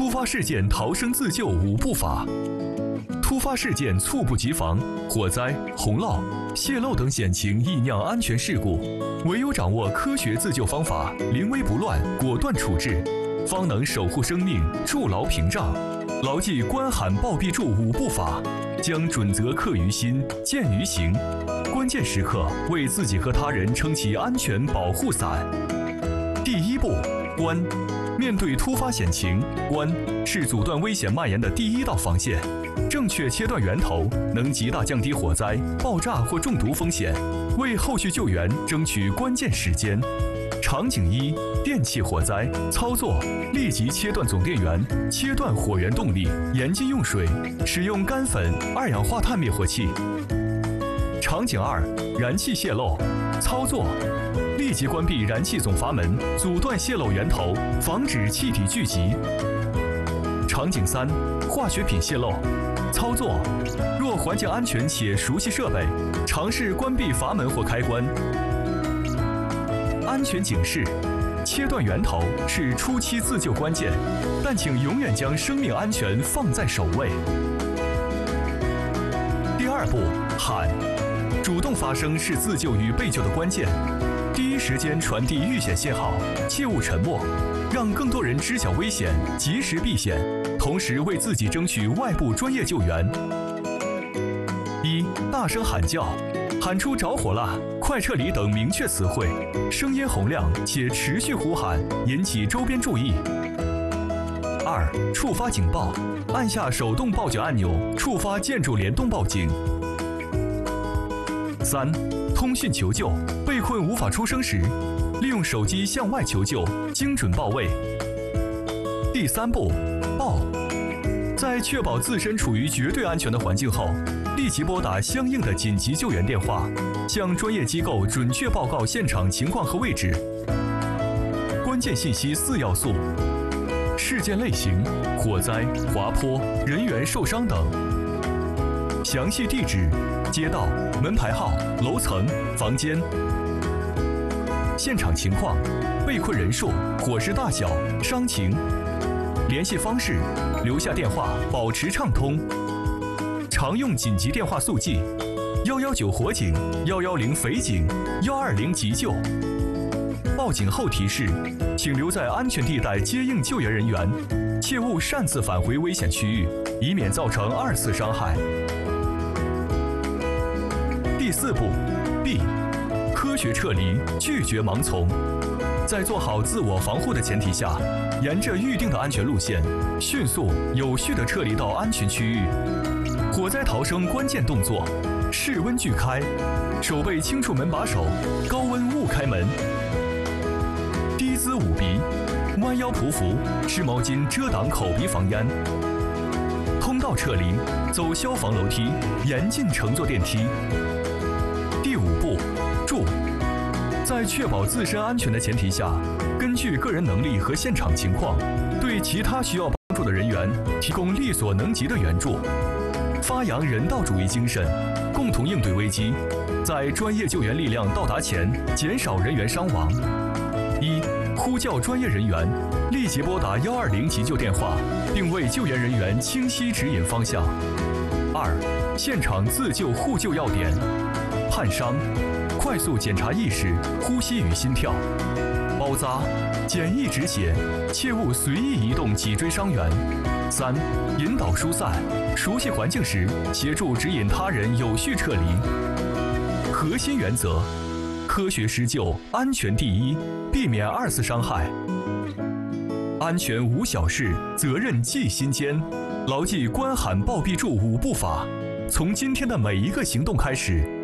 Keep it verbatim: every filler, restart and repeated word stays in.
突发事件逃生自救五步法。突发事件猝不及防，火灾、洪涝、泄漏等险情易酿安全事故，唯有掌握科学自救方法，临危不乱，果断处置，方能守护生命，筑牢屏障。牢记关喊报必助五步法，将准则刻于心，见于行。关键时刻为自己和他人撑起安全保护伞。第一步，关。面对突发险情，关是阻断危险蔓延的第一道防线。正确切断源头，能极大降低火灾、爆炸或中毒风险，为后续救援争取关键时间。场景一：电器火灾。操作：立即切断总电源，切断火源动力，严禁用水，使用干粉、二氧化碳灭火器。场景二：燃气泄漏。操作：立即关闭燃气总阀门，阻断泄漏源头，防止气体聚集。场景三：化学品泄漏。操作：若环境安全且熟悉设备，尝试关闭阀门或开关。安全警示：切断源头是初期自救关键，但请永远将生命安全放在首位。第二步，喊。主动发声是自救与被救的关键，第一时间传递遇险信号，切勿沉默，让更多人知晓危险，及时避险，同时为自己争取外部专业救援。一、大声喊叫，喊出着火了、快撤离等明确词汇，声音洪亮且持续呼喊，引起周边注意。二、触发警报，按下手动报警按钮，触发建筑联动报警。三、通讯求救，被困无法出声时，利用手机向外求救，精准报位。第三步，报。在确保自身处于绝对安全的环境后，立即拨打相应的紧急救援电话，向专业机构准确报告现场情况和位置。关键信息四要素：事件类型、火灾、滑坡、人员受伤等；详细地址、街道、门牌号、楼层、房间；现场情况、被困人数、火势大小、伤情；联系方式，留下电话，保持畅通；常用紧急电话速记：一一九火警、一一零匪警、一二零急救。报警后提示：请留在安全地带接应救援人员，切勿擅自返回危险区域，以免造成二次伤害。第四步 B， 科学撤离，拒绝盲从。在做好自我防护的前提下，沿着预定的安全路线，迅速有序地撤离到安全区域。火灾逃生关键动作：室温拒开，手背轻触门把手，高温勿开门。低姿捂鼻，弯腰匍匐，湿毛巾遮挡口鼻防烟。通道撤离，走消防楼梯，严禁乘坐电梯。第五步，助。在确保自身安全的前提下，根据个人能力和现场情况，对其他需要帮助的人员提供力所能及的援助，发扬人道主义精神，共同应对危机，在专业救援力量到达前减少人员伤亡。一、呼叫专业人员，立即拨打一二零急救电话，并为救援人员清晰指引方向。二、现场自救互救要点：焊伤，快速检查意识、呼吸与心跳；包扎，简易止血，切勿随意移动脊椎伤员。三、引导疏散，熟悉环境时，协助指引他人有序撤离。核心原则：科学施救，安全第一，避免二次伤害。安全无小事，责任记心间。牢记关喊报必助五步法，从今天的每一个行动开始，